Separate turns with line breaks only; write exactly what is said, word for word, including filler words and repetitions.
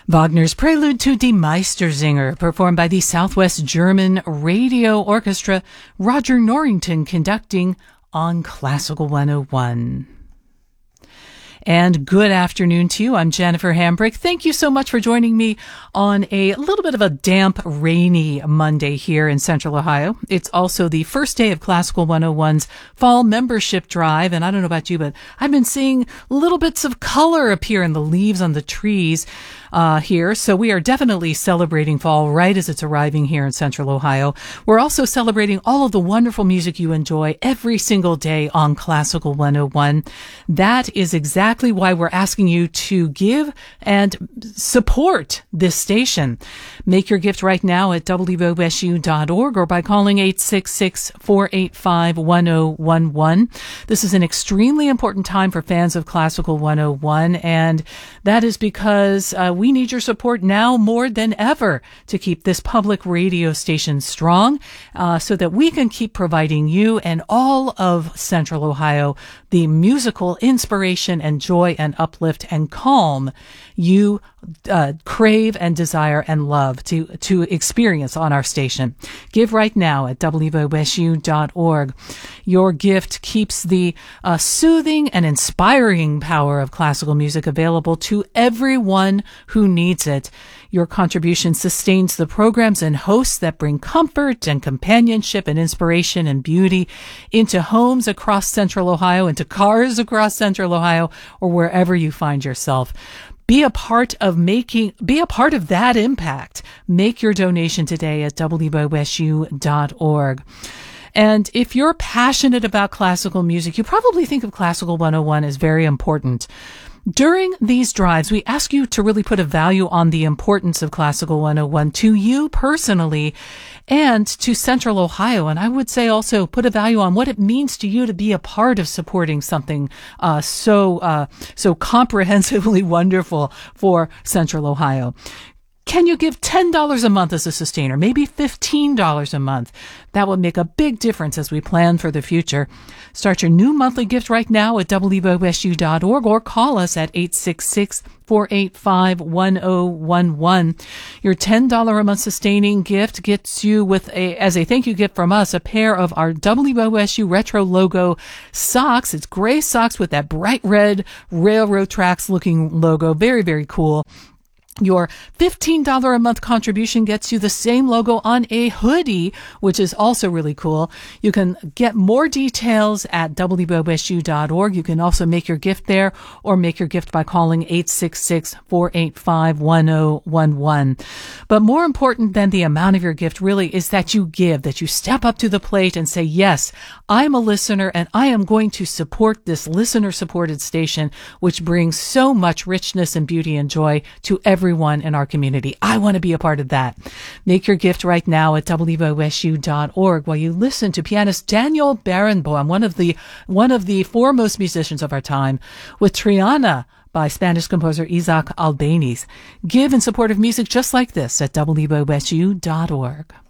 Wagner's Prelude to Die Meistersinger, performed by the Southwest German Radio Orchestra, Roger Norrington conducting on Classical one oh one. And good afternoon to you. I'm Jennifer Hambrick. Thank you so much for joining me on a little bit of a damp, rainy Monday here in Central Ohio. It's also the first day of Classical one oh one's fall membership drive. And I don't know about you, but I've been seeing little bits of color appear in the leaves on the trees uh, here. So we are definitely celebrating fall right as it's arriving here in Central Ohio. We're also celebrating all of the wonderful music you enjoy every single day on Classical one oh one. That is exactly why we're asking you to give and support this station. Make your gift right now at W O S U dot org or by calling eight six six, four eight five, one oh one one. This is an extremely important time for fans of Classical one oh one, and that is because uh, we need your support now more than ever to keep this public radio station strong, uh, so that we can keep providing you and all of Central Ohio the musical inspiration and joy and uplift and calm you uh, crave and desire and love to to experience on our station. Give right now at W O S U dot org. Your gift keeps the uh, soothing and inspiring power of classical music available to everyone who needs it. Your contribution sustains the programs and hosts that bring comfort and companionship and inspiration and beauty into homes across Central Ohio, into cars across Central Ohio, or wherever you find yourself. Be a part of making, be a part of that impact. Make your donation today at W O S U dot org. And if you're passionate about classical music, you probably think of Classical one oh one as very important. During these drives, we ask you to really put a value on the importance of Classical one oh one to you personally and to Central Ohio. And I would say also put a value on what it means to you to be a part of supporting something uh, so uh, so comprehensively wonderful for Central Ohio. Can you give ten dollars a month as a sustainer? Maybe fifteen dollars a month. That will make a big difference as we plan for the future. Start your new monthly gift right now at W O S U dot org or call us at eight six six, four eight five, one oh one one. Your ten dollars a month sustaining gift gets you with a, as a thank you gift from us, a pair of our W O S U retro logo socks. It's gray socks with that bright red railroad tracks looking logo. Very, very cool. Your fifteen dollars a month contribution gets you the same logo on a hoodie, which is also really cool. You can get more details at W O S U dot org. You can also make your gift there or make your gift by calling eight six six, four eight five, one oh one one. But more important than the amount of your gift really is that you give, that you step up to the plate and say, yes, I'm a listener and I am going to support this listener-supported station, which brings so much richness and beauty and joy to everyone Everyone in our community. I want to be a part of that. Make your gift right now at W O S U dot org while you listen to pianist Daniel Barenboim, one of the one of the foremost musicians of our time, with Triana by Spanish composer Isaac Albéniz. Give in support of music just like this at W O S U dot org.